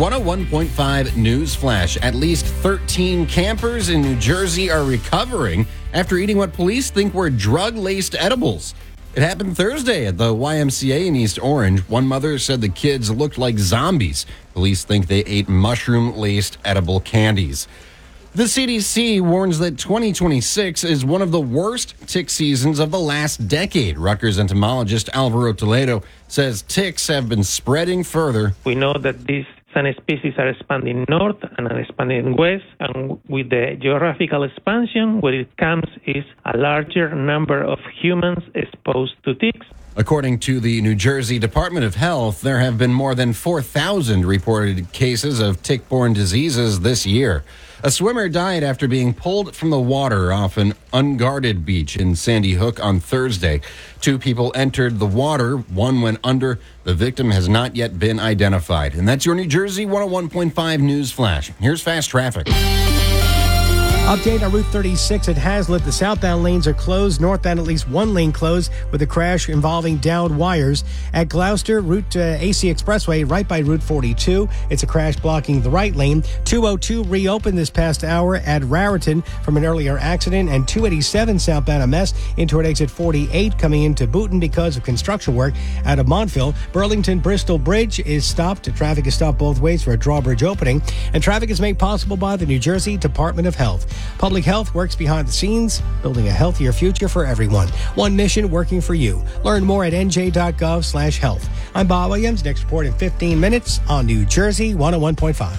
101.5 News Flash. At least 13 campers in New Jersey are recovering after eating what police think were drug-laced edibles. It happened Thursday at the YMCA in East Orange. One mother said the kids looked like zombies. Police think they ate mushroom-laced edible candies. The CDC warns that 2026 is one of the worst tick seasons of the last decade. Rutgers entomologist Alvaro Toledo says ticks have been spreading further. We know that these species are expanding north and are expanding west, and with the geographical expansion, where it comes is a larger number of humans exposed to ticks. According to the New Jersey Department of Health, there have been more than 4,000 reported cases of tick-borne diseases this year. A swimmer died after being pulled from the water off an unguarded beach in Sandy Hook on Thursday. 2 people entered the water. 1 went under. The victim has not yet been identified. And that's your New Jersey 101.5 News Flash. Here's fast traffic. Update on Route 36 at Hazlet. The southbound lanes are closed. Northbound, at least 1 lane closed with a crash involving downed wires. At Gloucester, Route AC Expressway, right by Route 42. It's a crash blocking the right lane. 202 reopened this past hour at Raritan from an earlier accident. And 287 southbound a mess into an exit 48 coming into Booton because of construction work out of Montville. Burlington-Bristol Bridge is stopped. Traffic is stopped both ways for a drawbridge opening. And traffic is made possible by the New Jersey Department of Health. Public Health works behind the scenes, building a healthier future for everyone. One mission working for you. Learn more at nj.gov/health. I'm Bob Williams. Next report in 15 minutes on New Jersey 101.5.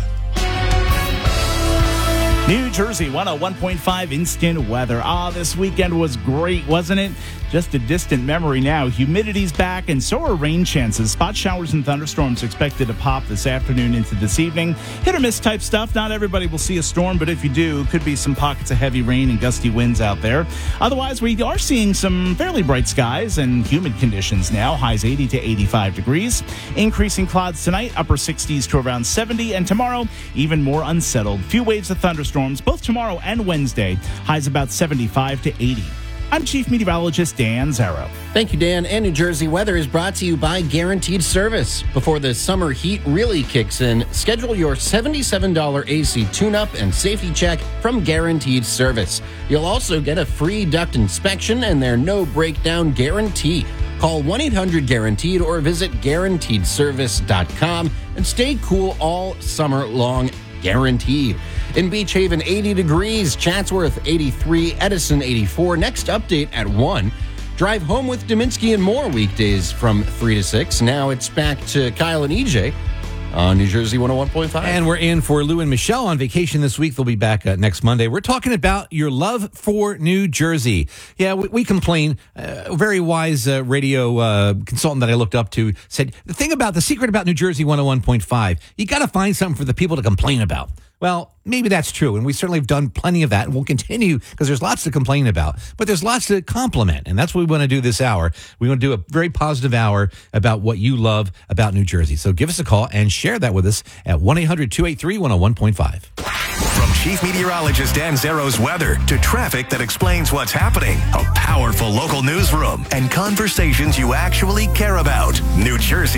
New Jersey 101.5 instant weather. This weekend was great, wasn't it? Just a distant memory now. Humidity's back, and so are rain chances. Spot showers and thunderstorms expected to pop this afternoon into this evening. Hit or miss type stuff. Not everybody will see a storm, but if you do, could be some pockets of heavy rain and gusty winds out there. Otherwise, we are seeing some fairly bright skies and humid conditions now. Highs 80 to 85 degrees. Increasing clouds tonight, upper 60s to around 70, and tomorrow, even more unsettled. Few waves of thunderstorms, both tomorrow and Wednesday. Highs about 75 to 80. I'm Chief Meteorologist Dan Zarrow. Thank you, Dan. And New Jersey weather is brought to you by Guaranteed Service. Before the summer heat really kicks in, schedule your $77 AC tune-up and safety check from Guaranteed Service. You'll also get a free duct inspection and their no-breakdown guarantee. Call 1-800-GUARANTEED or visit GuaranteedService.com and stay cool all summer long. Guaranteed. In Beach Haven, 80 degrees. Chatsworth, 83. Edison, 84. Next update at 1. Drive home with Dominski and more weekdays from 3 to 6. Now it's back to Kyle and EJ on New Jersey 101.5. And we're in for Lou and Michelle on vacation this week. They'll be back next Monday. We're talking about your love for New Jersey. Yeah, we complain. A very wise radio consultant that I looked up to said, the secret about New Jersey 101.5, you got to find something for the people to complain about. Well, maybe that's true, and we certainly have done plenty of that, and we'll continue because there's lots to complain about, but there's lots to compliment, and that's what we want to do this hour. We want to do a very positive hour about what you love about New Jersey. So give us a call and share that with us at 1-800-283-101.5. From Chief Meteorologist Dan Zarrow's weather to traffic that explains what's happening, a powerful local newsroom, and conversations you actually care about. New Jersey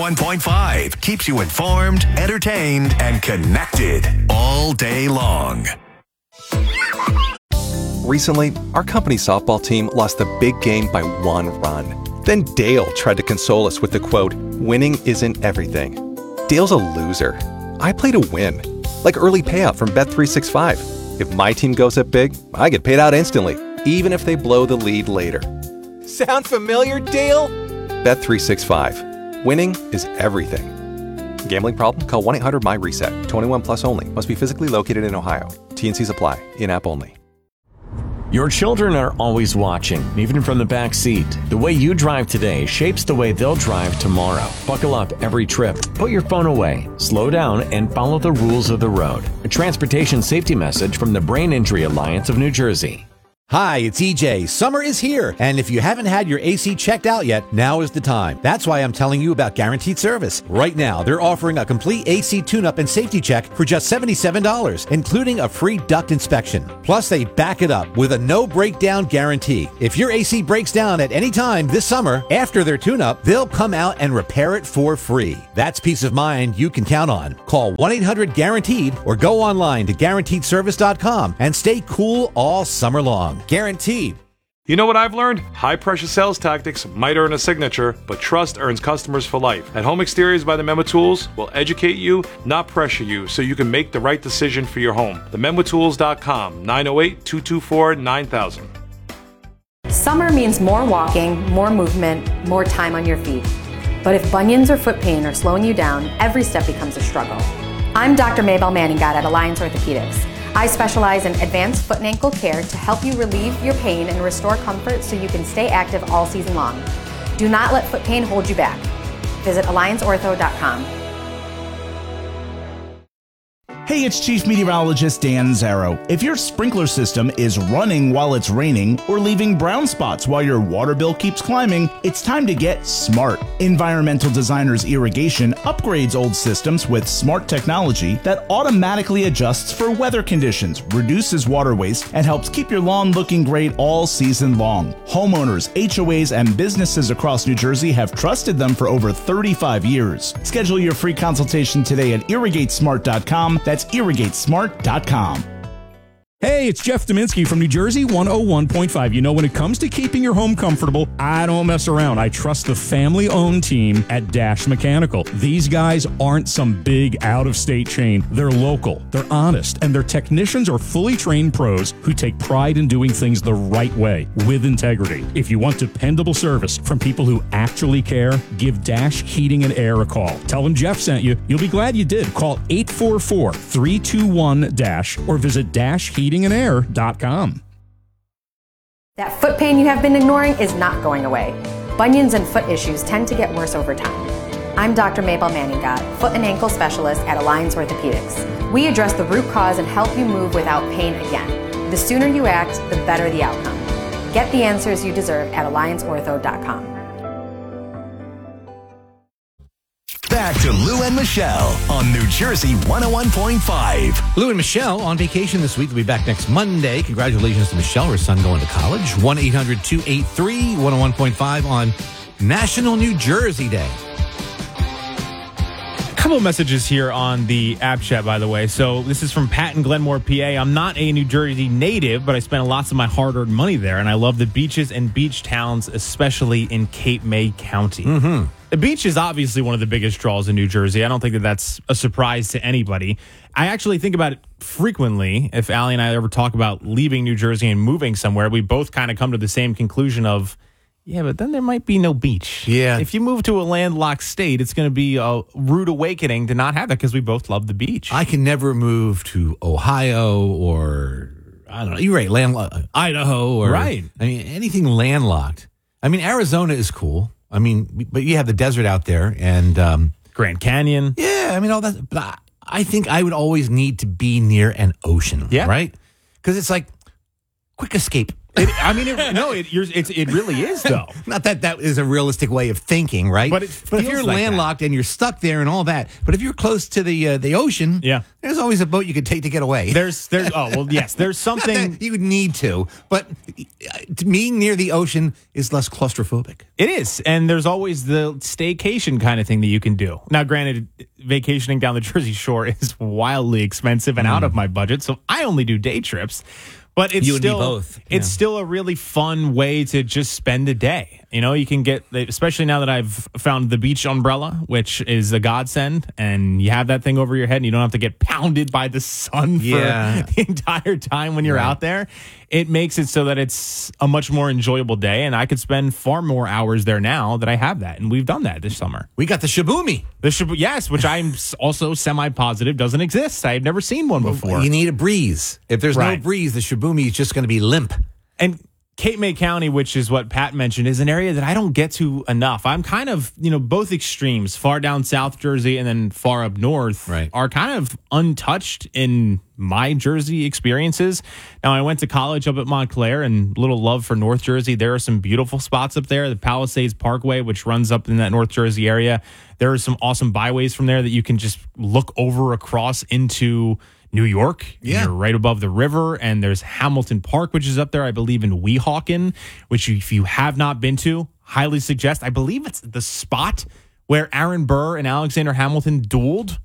101.5 keeps you informed, entertained, and connected all day long. Recently, our company softball team lost a big game by 1 run. Then Dale tried to console us with the quote, "Winning isn't everything." Dale's a loser. I play to win. Like early payout from Bet365. If my team goes up big, I get paid out instantly, even if they blow the lead later. Sound familiar, Dale? Bet365. Winning is everything. Gambling problem? Call 1-800-MY-RESET. 21 plus only. Must be physically located in Ohio. T&Cs apply. In-app only. Your children are always watching, even from the back seat. The way you drive today shapes the way they'll drive tomorrow. Buckle up every trip. Put your phone away. Slow down and follow the rules of the road. A transportation safety message from the Brain Injury Alliance of New Jersey. Hi, it's EJ. Summer is here, and if you haven't had your AC checked out yet, now is the time. That's why I'm telling you about Guaranteed Service. Right now, they're offering a complete AC tune-up and safety check for just $77, including a free duct inspection. Plus, they back it up with a no-breakdown guarantee. If your AC breaks down at any time this summer, after their tune-up, they'll come out and repair it for free. That's peace of mind you can count on. Call 1-800-GUARANTEED or go online to GuaranteedService.com and stay cool all summer long. Guaranteed. You know what I've learned? High-pressure sales tactics might earn a signature, but trust earns customers for life. At Home Exteriors by the Men with Tools, we'll educate you, not pressure you, so you can make the right decision for your home. TheMenWithTools.com, 908-224-9000. Summer means more walking, more movement, more time on your feet. But if bunions or foot pain are slowing you down, every step becomes a struggle. I'm Dr. Maybelle Manninghott at Alliance Orthopedics. I specialize in advanced foot and ankle care to help you relieve your pain and restore comfort so you can stay active all season long. Do not let foot pain hold you back. Visit AllianceOrtho.com. Hey, it's Chief Meteorologist Dan Zarrow. If your sprinkler system is running while it's raining or leaving brown spots while your water bill keeps climbing, it's time to get smart. Environmental Designers Irrigation upgrades old systems with smart technology that automatically adjusts for weather conditions, reduces water waste, and helps keep your lawn looking great all season long. Homeowners, HOAs, and businesses across New Jersey have trusted them for over 35 years. Schedule your free consultation today at irrigatesmart.com. That's irrigatesmart.com. Hey, it's Jeff Dominski from New Jersey 101.5. You know, when it comes to keeping your home comfortable, I don't mess around. I trust the family-owned team at Dash Mechanical. These guys aren't some big out-of-state chain. They're local, they're honest, and their technicians are fully trained pros who take pride in doing things the right way, with integrity. If you want dependable service from people who actually care, give Dash Heating and Air a call. Tell them Jeff sent you. You'll be glad you did. Call 844-321-DASH or visit dashheatingandair.com. That foot pain you have been ignoring is not going away. Bunions and foot issues tend to get worse over time. I'm Dr. Maybelle Manninghott, foot and ankle specialist at Alliance Orthopedics. We address the root cause and help you move without pain again. The sooner you act, the better the outcome. Get the answers you deserve at AllianceOrtho.com. Back to Lou and Michelle on New Jersey 101.5. Lou and Michelle on vacation this week. They'll be back next Monday. Congratulations to Michelle, her son going to college. 1-800-283-101.5 on National New Jersey Day. A couple of messages here on the app chat, by the way. So this is from Pat in Glenmore, PA. I'm not a New Jersey native, but I spent lots of my hard-earned money there, and I love the beaches and beach towns, especially in Cape May County. Mm-hmm. The beach is obviously one of the biggest draws in New Jersey. I don't think that that's a surprise to anybody. I actually think about it frequently. If Allie and I ever talk about leaving New Jersey and moving somewhere, we both kind of come to the same conclusion of, yeah, but then there might be no beach. Yeah. If you move to a landlocked state, it's going to be a rude awakening to not have that because we both love the beach. I can never move to Ohio or, I don't know, you're right, Idaho or, right. I mean, anything landlocked. I mean, Arizona is cool. I mean, but you have the desert out there and Grand Canyon. Yeah, I mean, all that. But I think I would always need to be near an ocean. Yeah. Right? Because it's like quick escape. It really is, though. Not that that is a realistic way of thinking, right? But if you're landlocked and you're stuck there and all that, but if you're close to the ocean, yeah, there's always a boat you could take to get away. There's something you would need to, but to me, near the ocean is less claustrophobic. It is, and there's always the staycation kind of thing that you can do. Now, granted, vacationing down the Jersey Shore is wildly expensive and out of my budget, so I only do day trips. But it's It's still a really fun way to just spend a day. You know, you can get, especially now that I've found the beach umbrella, which is a godsend, and you have that thing over your head and you don't have to get pounded by the sun for the entire time when you're out there. It makes it so that it's a much more enjoyable day, and I could spend far more hours there now that I have that, and we've done that this summer. We got the Shibumi. Yes, which I'm also semi-positive doesn't exist. I've never seen one before. You need a breeze. If there's no breeze, the Shibumi is just going to be limp. And Cape May County, which is what Pat mentioned, is an area that I don't get to enough. I'm kind of, both extremes, far down South Jersey and then far up north, are kind of untouched in my Jersey experiences. Now, I went to college up at Montclair, and little love for North Jersey. There are some beautiful spots up there. The Palisades Parkway, which runs up in that North Jersey area. There are some awesome byways from there that you can just look over across into New York. You're right above the river, and there's Hamilton Park, which is up there, I believe, in Weehawken, which if you have not been to, highly suggest. I believe it's the spot where Aaron Burr and Alexander Hamilton dueled